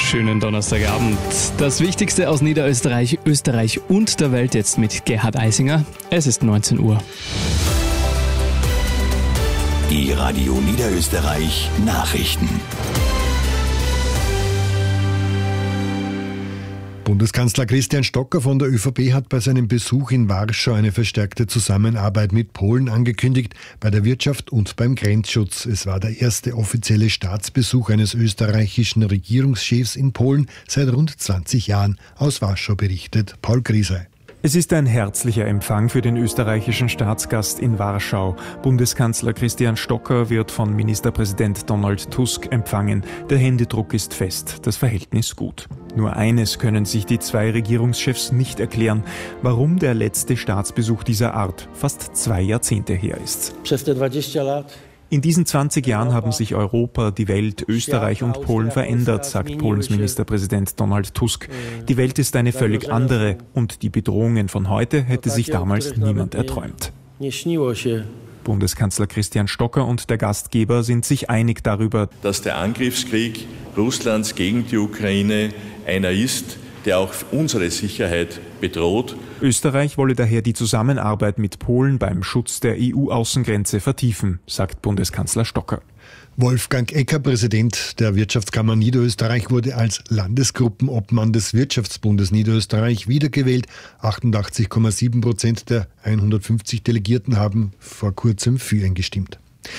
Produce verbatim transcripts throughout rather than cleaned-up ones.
Schönen Donnerstagabend. Das Wichtigste aus Niederösterreich, Österreich und der Welt jetzt mit Gerhard Eisinger. Es ist neunzehn Uhr. Die Radio Niederösterreich Nachrichten. Bundeskanzler Christian Stocker von der ÖVP hat bei seinem Besuch in Warschau eine verstärkte Zusammenarbeit mit Polen angekündigt, bei der Wirtschaft und beim Grenzschutz. Es war der erste offizielle Staatsbesuch eines österreichischen Regierungschefs in Polen seit rund zwanzig Jahren. Aus Warschau berichtet Paul Griesey. Es ist ein herzlicher Empfang für den österreichischen Staatsgast in Warschau. Bundeskanzler Christian Stocker wird von Ministerpräsident Donald Tusk empfangen. Der Händedruck ist fest, das Verhältnis gut. Nur eines können sich die zwei Regierungschefs nicht erklären, warum der letzte Staatsbesuch dieser Art fast zwei Jahrzehnte her ist. In diesen zwanzig Jahren haben sich Europa, die Welt, Österreich und Polen verändert, sagt Polens Ministerpräsident Donald Tusk. Die Welt ist eine völlig andere und die Bedrohungen von heute hätte sich damals niemand erträumt. Bundeskanzler Christian Stocker und der Gastgeber sind sich einig darüber, dass der Angriffskrieg Russlands gegen die Ukraine einer ist, der auch unsere Sicherheit bedroht. Österreich wolle daher die Zusammenarbeit mit Polen beim Schutz der E U-Außengrenze vertiefen, sagt Bundeskanzler Stocker. Wolfgang Ecker, Präsident der Wirtschaftskammer Niederösterreich, wurde als Landesgruppenobmann des Wirtschaftsbundes Niederösterreich wiedergewählt. achtundachtzig Komma sieben Prozent der hundertfünfzig Delegierten haben vor kurzem für ihn gestimmt.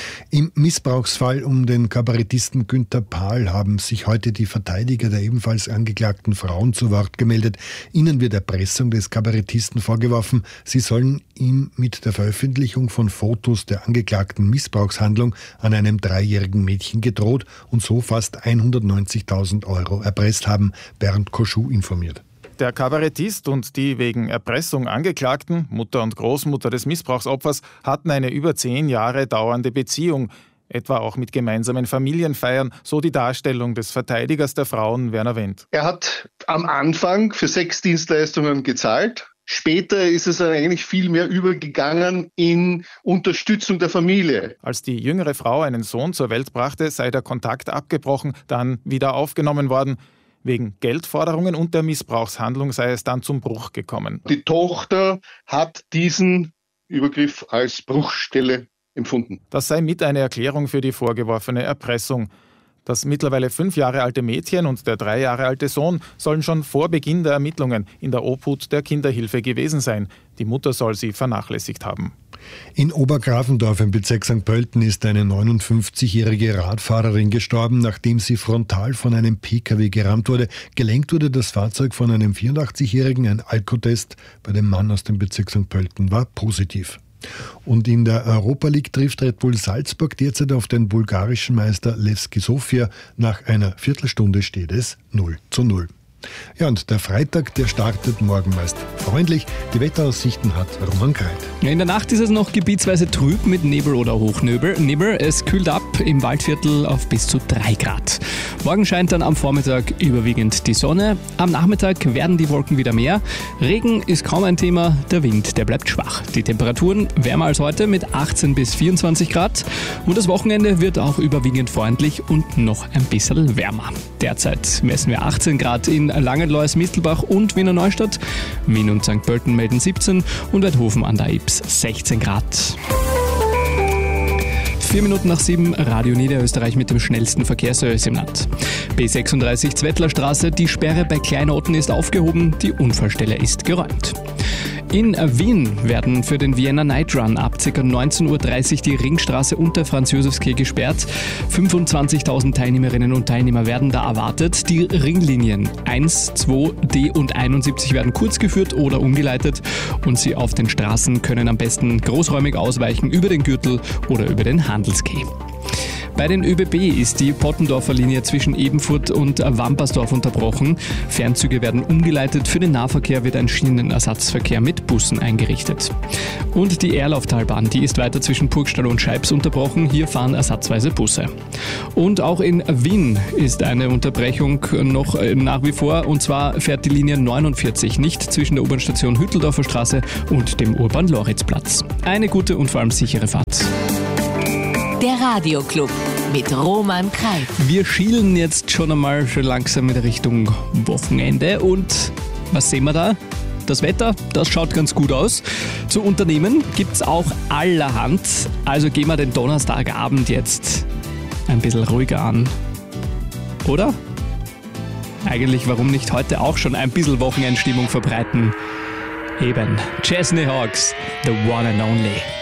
Im Missbrauchsfall um den Kabarettisten Günther Pahl haben sich heute die Verteidiger der ebenfalls angeklagten Frauen zu Wort gemeldet. Ihnen wird Erpressung des Kabarettisten vorgeworfen. Sie sollen ihm mit der Veröffentlichung von Fotos der angeklagten Missbrauchshandlung an einem dreijährigen Mädchen gedroht und so fast hundertneunzigtausend Euro erpresst haben, Bernd Koschuh informiert. Der Kabarettist und die wegen Erpressung Angeklagten, Mutter und Großmutter des Missbrauchsopfers, hatten eine über zehn Jahre dauernde Beziehung, etwa auch mit gemeinsamen Familienfeiern, so die Darstellung des Verteidigers der Frauen, Werner Wendt. Er hat am Anfang für Sexdienstleistungen gezahlt. Später ist es eigentlich viel mehr übergegangen in Unterstützung der Familie. Als die jüngere Frau einen Sohn zur Welt brachte, sei der Kontakt abgebrochen, dann wieder aufgenommen worden. Wegen Geldforderungen und der Missbrauchshandlung sei es dann zum Bruch gekommen. Die Tochter hat diesen Übergriff als Bruchstelle empfunden. Das sei mit eine Erklärung für die vorgeworfene Erpressung. Das mittlerweile fünf Jahre alte Mädchen und der drei Jahre alte Sohn sollen schon vor Beginn der Ermittlungen in der Obhut der Kinderhilfe gewesen sein. Die Mutter soll sie vernachlässigt haben. In Obergrafendorf im Bezirk Sankt Pölten ist eine neunundfünfzigjährige Radfahrerin gestorben, nachdem sie frontal von einem P K W gerammt wurde. Gelenkt wurde das Fahrzeug von einem vierundachtzigjährigen. Ein Alkotest bei dem Mann aus dem Bezirk Sankt Pölten war positiv. Und in der Europa League trifft Red Bull Salzburg derzeit auf den bulgarischen Meister Levski Sofia. Nach einer Viertelstunde steht es null zu null. Ja, und der Freitag, der startet morgen meist freundlich. Die Wetteraussichten hat Roman Kreit. In der Nacht ist es noch gebietsweise trüb mit Nebel oder Hochnebel. Nebel, es kühlt ab im Waldviertel auf bis zu drei Grad. Morgen scheint dann am Vormittag überwiegend die Sonne. Am Nachmittag werden die Wolken wieder mehr. Regen ist kaum ein Thema, der Wind, der bleibt schwach. Die Temperaturen wärmer als heute mit achtzehn bis vierundzwanzig Grad. Und das Wochenende wird auch überwiegend freundlich und noch ein bisschen wärmer. Derzeit messen wir achtzehn Grad in Langenlois, Mistelbach und Wiener Neustadt. Wien und Sankt Pölten melden siebzehn und Weidhofen an der Ips sechzehn Grad. Vier Minuten nach sieben, Radio Niederösterreich mit dem schnellsten Verkehrsservice im Land. B sechsunddreißig Zwettlerstraße, die Sperre bei Kleinoten ist aufgehoben, die Unfallstelle ist geräumt. In Wien werden für den Vienna Night Run ab ca. neunzehn Uhr dreißig die Ringstraße und der Franz-Josefs-Quai gesperrt. fünfundzwanzigtausend Teilnehmerinnen und Teilnehmer werden da erwartet. Die Ringlinien eins, zwei, D und einundsiebzig werden kurz geführt oder umgeleitet und Sie auf den Straßen können am besten großräumig ausweichen über den Gürtel oder über den Handelsquai. Bei den ÖBB ist die Pottendorfer Linie zwischen Ebenfurt und Wampersdorf unterbrochen. Fernzüge werden umgeleitet. Für den Nahverkehr wird ein Schienenersatzverkehr mit Bussen eingerichtet. Und die Erlauftalbahn, die ist weiter zwischen Burgstall und Scheibs unterbrochen. Hier fahren ersatzweise Busse. Und auch in Wien ist eine Unterbrechung noch nach wie vor. Und zwar fährt die Linie neunundvierzig nicht zwischen der U-Bahn-Station Hütteldorfer Straße und dem Urban-Loritz-Platz. Eine gute und vor allem sichere Fahrt. Der Radio Club. mit Roman Kreil. Wir schielen jetzt schon einmal schon langsam in Richtung Wochenende und was sehen wir da? Das Wetter, das schaut ganz gut aus. Zu unternehmen gibt es auch allerhand. Also gehen wir den Donnerstagabend jetzt ein bisschen ruhiger an. Oder? Eigentlich, warum nicht heute auch schon ein bisschen Wochenendstimmung verbreiten? Eben, Chesney Hawks, the one and only.